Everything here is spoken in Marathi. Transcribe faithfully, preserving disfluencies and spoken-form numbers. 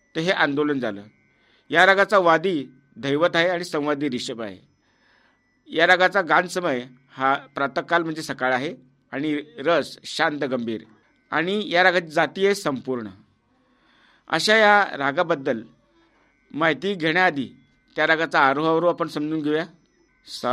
तर हे आंदोलन झालं. या रागाचा वादी दैवत आहे आणि संवादी ऋषभ आहे. या रागाचा गान समय हा प्रातःकाल म्हणजे सकाळ आहे आणि रस शांत गंभीर आणि या रागाची जाती आहे संपूर्ण. अशा या रागाबद्दल माहिती घेण्याआधी त्या रागाचा आरोह अवरोह आपण समजून घेऊया. सा